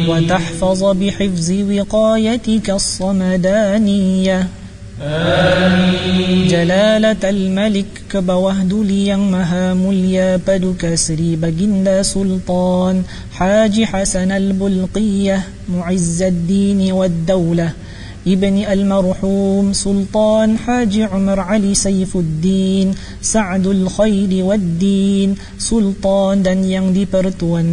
وتحفظ بحفظ وقايتك الصمدانية. جلالة الملك كبوهدلي yang maha mulia paduka Sri Baginda Sultan Haji Hasan Al-Bulqiyah Mu'izzuddin wad-Daulah Ibni Al-Marhum Sultan Haji Umar Ali Saifuddin Sa'dul Khairi wad-Din Sultan dan yang dipertuan